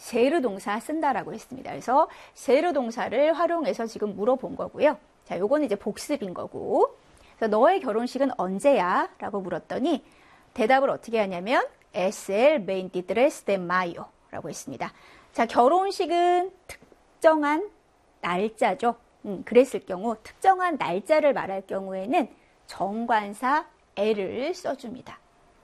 세르 동사 쓴다라고 했습니다. 그래서 세르 동사를 활용해서 지금 물어본 거고요. 자, 요거는 이제 복습인 거고. 그래서 너의 결혼식은 언제야? 라고 물었더니 대답을 어떻게 하냐면 es el 23 de mayo 라고 했습니다. 자, 결혼식은 특정한 날짜죠. 그랬을 경우 특정한 날짜를 말할 경우에는 정관사 el을 써줍니다.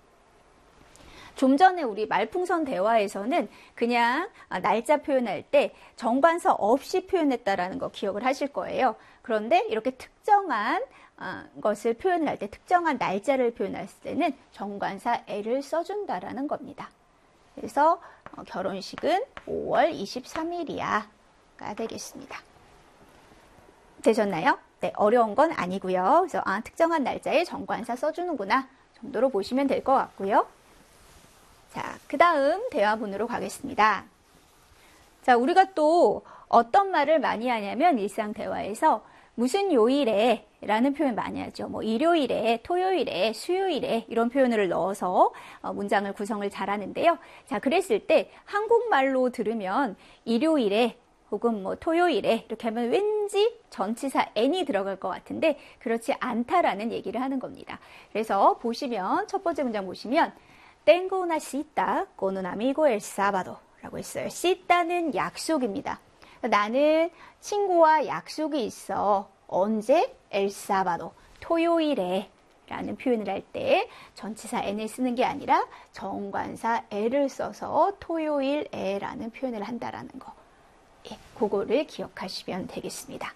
좀 전에 우리 말풍선 대화에서는 그냥 날짜 표현할 때 정관사 없이 표현했다라는 거 기억을 하실 거예요. 그런데 이렇게 특정한 것을 표현을 할 때, 특정한 날짜를 표현할 때는 정관사 el을 써준다라는 겁니다. 그래서 결혼식은 5월 23일이야가 되겠습니다. 되셨나요? 네, 어려운 건 아니고요. 그래서 특정한 날짜에 정관사 써주는구나 정도로 보시면 될 것 같고요. 자, 그 다음 대화문으로 가겠습니다. 자, 우리가 또 어떤 말을 많이 하냐면 일상 대화에서 무슨 요일에 라는 표현 많이 하죠. 뭐 일요일에, 토요일에, 수요일에 이런 표현을 넣어서 문장을 구성을 잘 하는데요. 자, 그랬을 때 한국말로 들으면 일요일에 혹은 뭐 토요일에 이렇게 하면 왠지 전치사 n이 들어갈 것 같은데 그렇지 않다라는 얘기를 하는 겁니다. 그래서 보시면 첫 번째 문장 보시면 Tengo una cita con un amigo el sábado 라고 했어요. cita는 약속입니다. 나는 친구와 약속이 있어. 언제? el sábado. 토요일에 라는 표현을 할 때 전치사 n을 쓰는 게 아니라 정관사 el을 써서 토요일에 라는 표현을 한다라는 거. 예, 그거를 기억하시면 되겠습니다.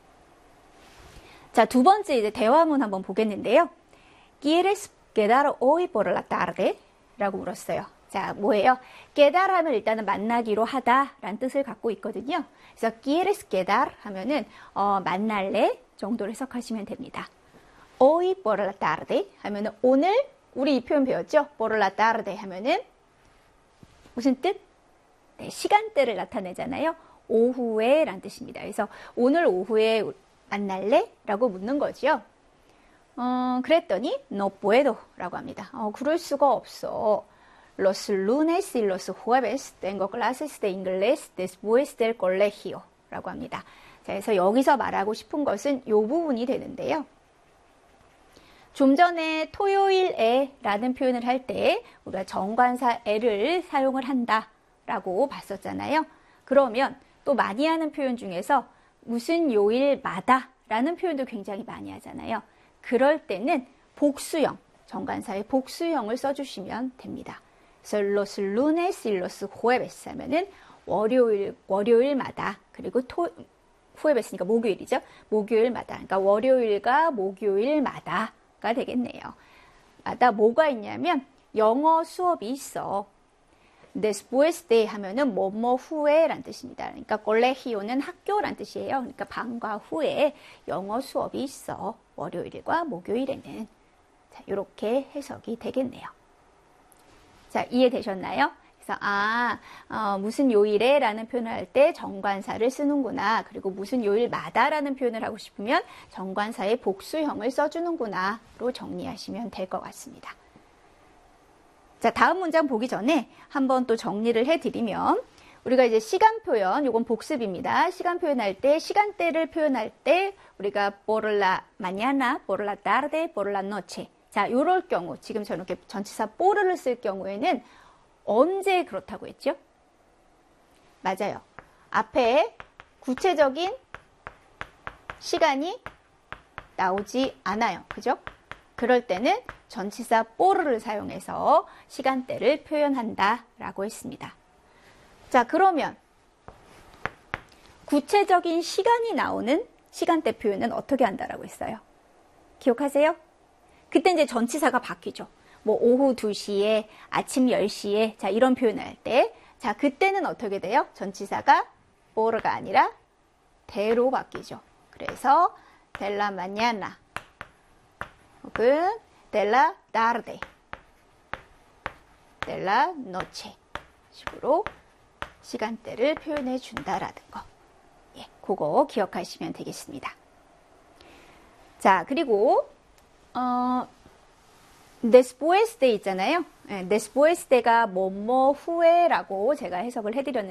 자, 두 번째 이제 대화문 한번 보겠는데요. ¿Quieres quedar hoy por la tarde? 라고 물었어요. 자, 뭐예요? quedar 하면 일단은 만나기로 하다 라는 뜻을 갖고 있거든요. 그래서 ¿Quieres quedar? 하면은 만날래? 정도로 해석하시면 됩니다. Hoy por la tarde 하면은 오늘 우리 이 표현 배웠죠? por la tarde 하면은 무슨 뜻? 네, 시간대를 나타내잖아요. 오후에 라는 뜻입니다. 그래서 오늘 오후에 만날래? 라고 묻는 거죠. 그랬더니 no puedo 라고 합니다. 그럴 수가 없어. Los lunes y los jueves tengo clases de inglés después del colegio 라고 합니다. 자, 그래서 여기서 말하고 싶은 것은 이 부분이 되는데요. 좀 전에 토요일에 라는 표현을 할 때 우리가 정관사 el을 사용을 한다 라고 봤었잖아요. 그러면 또 많이 하는 표현 중에서 무슨 요일마다 라는 표현도 굉장히 많이 하잖아요. 그럴 때는 복수형, 정관사의 복수형을 써주시면 됩니다. 그래서 los lunes y los jueves 하면은 월요일마다, 그리고 jueves니까 목요일이죠. 목요일마다. 그러니까 월요일과 목요일마다가 되겠네요. 마다 뭐가 있냐면 영어 수업이 있어. después de 하면은 뭐뭐 후에란 뜻입니다. 그러니까 colegio는 학교란 뜻이에요. 그러니까 방과 후에 영어 수업이 있어. 월요일과 목요일에는. 자, 이렇게 해석이 되겠네요. 자, 이해되셨나요? 그래서 무슨 요일에 라는 표현을 할 때 정관사를 쓰는구나. 그리고 무슨 요일마다 라는 표현을 하고 싶으면 정관사의 복수형을 써주는구나 로 정리하시면 될 것 같습니다. 자, 다음 문장 보기 전에 한번 또 정리를 해드리면 우리가 이제 시간 표현, 요건 복습입니다. 시간 표현할 때, 시간대를 표현할 때 우리가 por la mañana, por la tarde, por la noche. 자, 요럴 경우, 지금 저렇게 전치사 por를 쓸 경우에는 언제 그렇다고 했죠? 맞아요. 앞에 구체적인 시간이 나오지 않아요. 그죠? 그럴 때는 전치사 por를 사용해서 시간대를 표현한다라고 했습니다. 자, 그러면 구체적인 시간이 나오는 시간대 표현은 어떻게 한다라고 했어요? 기억하세요? 그때 이제 전치사가 바뀌죠. 뭐 오후 2시에, 아침 10시에 자, 이런 표현을 할 때 자, 그때는 어떻게 돼요? 전치사가 por가 아니라 de로 바뀌죠. 그래서 de la mañana 혹은 de la tarde, de la noche 식으로 시간대를 표현해 준다라는 거. 예, 그거 기억하시면 되겠습니다. 자, 그리고 después de 있잖아요. después de가 뭐뭐 후에라고 제가 해석을 해드렸는데